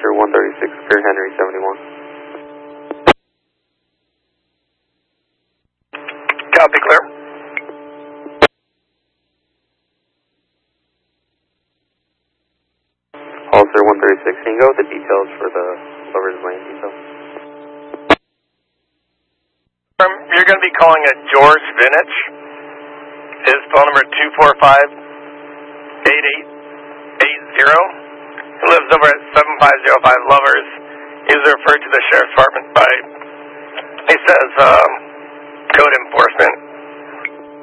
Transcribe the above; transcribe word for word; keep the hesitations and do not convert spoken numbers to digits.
Officer one thirty-six, clear Henry seventy-one. Copy, clear. Officer one thirty-six, can you go with the details for the Lover's Lane detail? Um, you're going to be calling a George Vinich. His phone number two four five, eight eight eight zero. He lives over at seven five zero five Lovers. He's referred to the Sheriff's Department by, he says, um, code enforcement.